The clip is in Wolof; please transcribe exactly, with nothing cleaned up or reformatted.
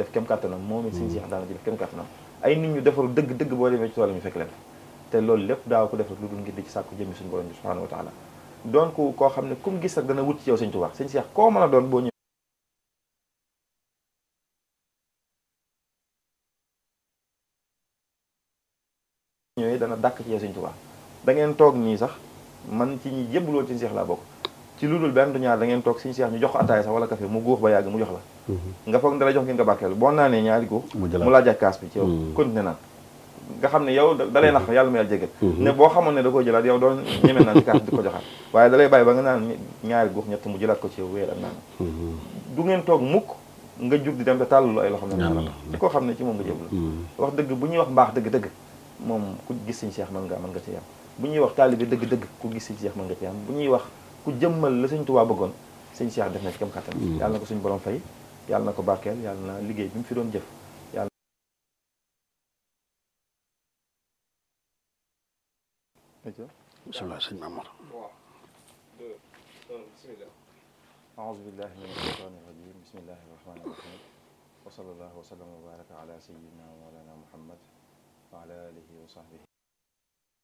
def kem kàttanam moom it sëñ Cheikh daana ci def kem kàttanam ay nit ñu defaru dëgg dëgg boo demee ci tool ñu fekk leen te loolu lépp daaw ko def rek lu dul ngir di ci sàkku jëmmi suñu borom bi subhanahu wa taala doon ku koo xam ne ku mu gis rek dana wut ci yow sëñ Tuubaa sëñ Cheikh koo mën a doon boo ñëwee dana dàkk ci yow sëñ Tuubaa da ngeen toog nii sax man ci ñi jébbaloo ci sëñ Cheikh laa bokk ci lu dul benn du ñaar da ngeen toog sëñ Cheikh ñu jox ko ataaya sax wala café mu góox ba yàgg mu jox la nga foog dala jox ngeen nga barkeelu boo naanee ñaari góox mu laaj ak kaas bi ci yow continué naan nga xam ne yow dalay nax yàlla ma yàlla jégal ne boo xamoon ne da koo jëlaat yow doon ñemee naan ci kaas bi di ko joxaat waaye dalay bàyyi ba nga naan ñaari góox ñett mu jëlaat ko ci yow wéer ak naan du ngeen toog mukk nga jug di dem te tàllalu ay loxo ne ñaanal ci koo xam ne ci moom nga jéblu wax dëgg bu ñuy wax mbaax dëgg-dëgg moom ku gis sëñ Cheikh mën nga mën nga ci yam bu ñuy wax taalibe dëgg-dëgg ku gis sëñ Cheikh mën nga ci yam bu ñuy wax ku jëmmal la sëñ Tuubaa bëggoon sëñ Cheikh def na ci kam kàttan yàlla na ko suñu borom fay yàlla na ko barkeel yàlla na liggéey bi mu fi doon jëf yàlla bismillah sëñ Mamar أعوذ بالله من الشيطان الرجيم بسم الله الرحمن الرحيم وصلى الله وسلم وبارك على سيدنا ومولانا محمد وعلى آله وصحبه